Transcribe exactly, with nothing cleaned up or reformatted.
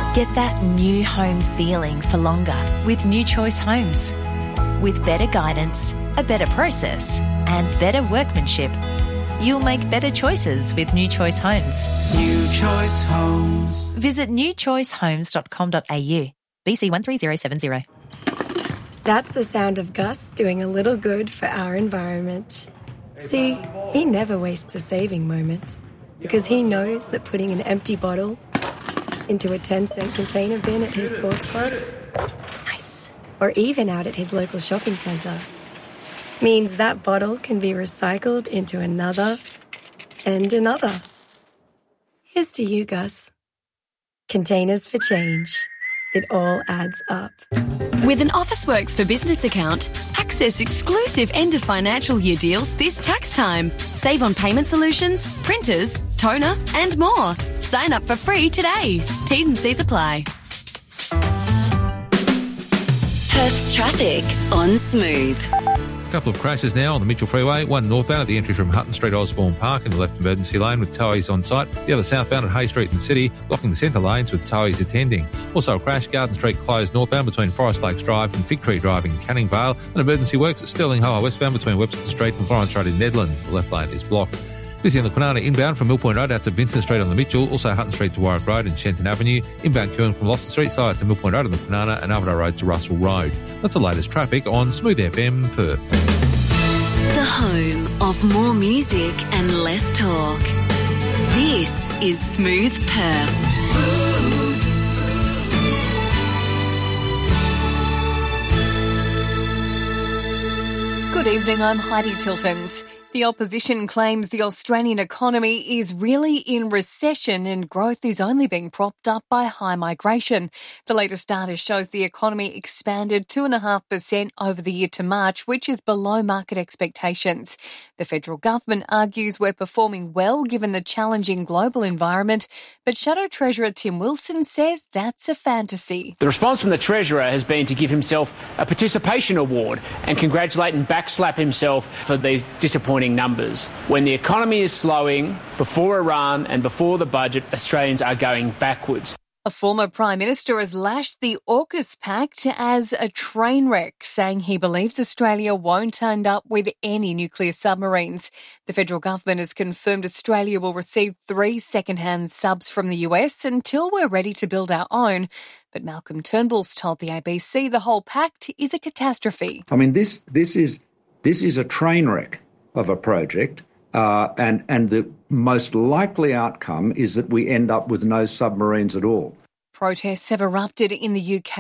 Get that new home feeling for longer with New Choice Homes. With better guidance, a better process, and better workmanship, you'll make better choices with New Choice Homes. New Choice Homes. Visit new choice homes dot com dot a u. B C one three zero seven zero. That's the sound of Gus doing a little good for our environment. See, he never wastes a saving moment because he knows that putting an empty bottle into a ten cent container bin at his sports club, nice, or even out at his local shopping centre, means that bottle can be recycled into another and another. Here's to you, Gus. Containers for change. It all adds up. With an Officeworks for Business account, access exclusive end of financial year deals this tax time. Save on payment solutions, printers, toner, and more. Sign up for free today. T's and C's apply. Perth's traffic on Smooth. A couple of crashes now on the Mitchell Freeway. One northbound at the entry from Hutton Street, Osborne Park in the left emergency lane with towies on site. The other southbound at Hay Street in the city, blocking the centre lanes with towies attending. Also a crash, Garden Street closed northbound between Forest Lakes Drive and Fig Tree Drive in Canning Vale. And emergency works at Stirling Harbour westbound between Webster Street and Florence Road in Nedlands. The left lane is blocked. Busy on the Kwinana inbound from Mill Point Road out to Vincent Street on the Mitchell, also Hutton Street to Warwick Road and Shenton Avenue, inbound queuing from Loftus Street side to Mill Point Road on the Kwinana and Armadale Road to Russell Road. That's the latest traffic on Smooth F M Perth. The home of more music and less talk. This is Smooth Perth. Smooth. Good evening, I'm Heidi Tiltons. The opposition claims the Australian economy is really in recession and growth is only being propped up by high migration. The latest data shows the economy expanded two point five percent over the year to March, which is below market expectations. The federal government argues we're performing well given the challenging global environment, but Shadow Treasurer Tim Wilson says that's a fantasy. The response from the Treasurer has been to give himself a participation award and congratulate and backslap himself for these disappointing numbers. When the economy is slowing, before Iran and before the budget, Australians are going backwards. A former Prime Minister has lashed the AUKUS Pact as a train wreck, saying he believes Australia won't end up with any nuclear submarines. The federal government has confirmed Australia will receive three second-hand subs from the U S until we're ready to build our own. But Malcolm Turnbull's told the A B C the whole pact is a catastrophe. I mean, this this is this is a train wreck of a project, uh, and, and the most likely outcome is that we end up with no submarines at all. Protests have erupted in the U K